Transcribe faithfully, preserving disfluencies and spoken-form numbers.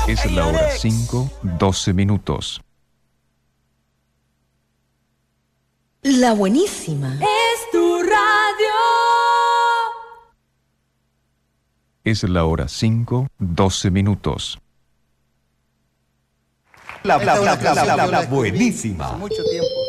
Es la hora cinco, doce minutos. La buenísima. Es tu radio. Es la hora cinco, doce minutos. La, la, la, la, la, la, la buenísima. Hace mucho tiempo.